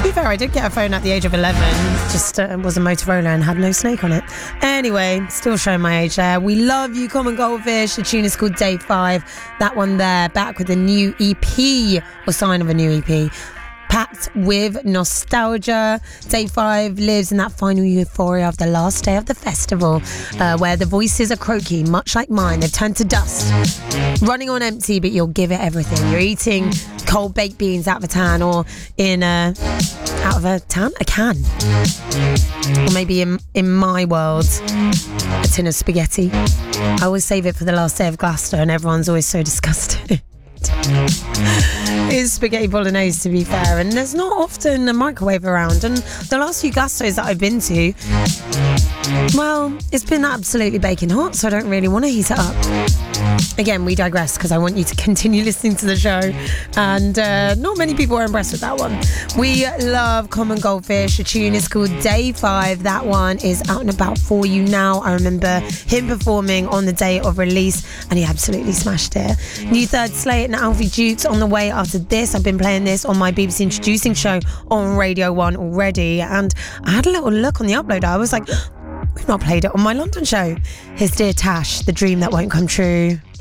be fair, I did get a phone at the age of 11. Just was a Motorola and had no snake on it. Anyway, still showing my age there. We love you, Common Goldfish. The tune is called Day 5. That one there, back with a new EP, or sign of a new EP. Packed with nostalgia. Day 5 lives in that final euphoria of the last day of the festival, where the voices are croaky, much like mine. They've turned to dust. Running on empty, but you'll give it everything. You're eating cold baked beans out of a tan, or out of a can. Or maybe in my world, a tin of spaghetti. I always save it for the last day of Gloucester, and everyone's always so disgusted. Is spaghetti bolognese, to be fair, and there's not often a microwave around, and the last few Gustos that I've been to, well, it's been absolutely baking hot, so I don't really want to heat it up. Again, we digress because I want you to continue listening to the show, and not many people are impressed with that one. We love Common Goldfish. The tune is called Day 5. That one is out and about for you now. I remember him performing on the day of release, and he absolutely smashed it. New Third Slate and Alfie Dukes on the way after this. I've been playing this on my BBC Introducing show on Radio 1 already, and I had a little look on the uploader. I was like, we've not played it on my London show. Here's Dear Tash, The Dream That Won't Come True.